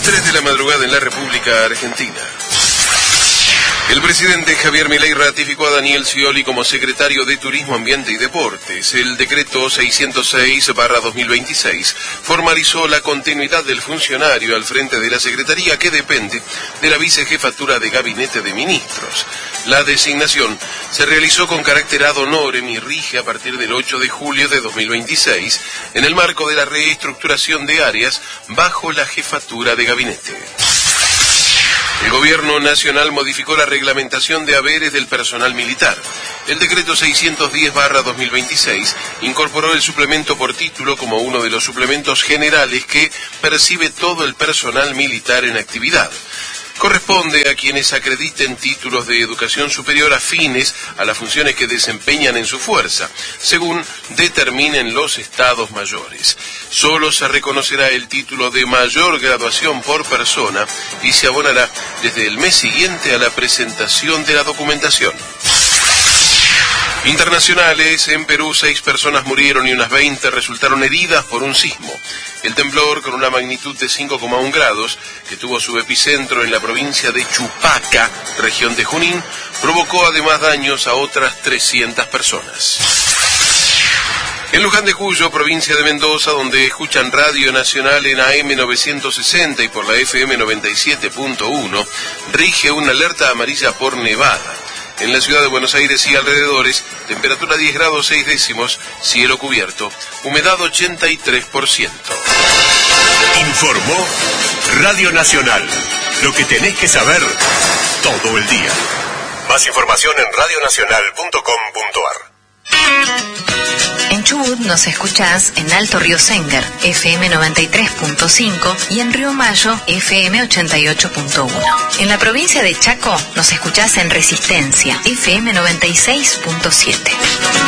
3 de la madrugada en la República Argentina. El presidente Javier Milei ratificó a Daniel Scioli como secretario de Turismo, Ambiente y Deportes. El decreto 606/2026 formalizó la continuidad del funcionario al frente de la Secretaría, que depende de la vicejefatura de Gabinete de Ministros. La designación se realizó con carácter ad honorem y rige a partir del 8 de julio de 2026 en el marco de la reestructuración de áreas bajo la jefatura de gabinete. El Gobierno Nacional modificó la reglamentación de haberes del personal militar. El decreto 610/2026 incorporó el suplemento por título como uno de los suplementos generales que percibe todo el personal militar en actividad. Corresponde a quienes acrediten títulos de educación superior afines a las funciones que desempeñan en su fuerza, según determinen los estados mayores. Solo se reconocerá el título de mayor graduación por persona y se abonará desde el mes siguiente a la presentación de la documentación. Internacionales, en Perú 6 personas murieron y unas 20 resultaron heridas por un sismo. El temblor, con una magnitud de 5,1 grados, que tuvo su epicentro en la provincia de Chupaca, región de Junín, provocó además daños a otras 300 personas. En Luján de Cuyo, provincia de Mendoza, donde escuchan Radio Nacional en AM 960 y por la FM 97.1, rige una alerta amarilla por nevada. En la ciudad de Buenos Aires y alrededores, temperatura 10 grados 6 décimos, cielo cubierto, humedad 83%. Informó Radio Nacional. Lo que tenés que saber todo el día. Más información en radionacional.com.ar. En Chubut nos escuchás en Alto Río Senguer, FM 93.5 y en Río Mayo, FM 88.1. En la provincia de Chaco nos escuchás en Resistencia, FM 96.7.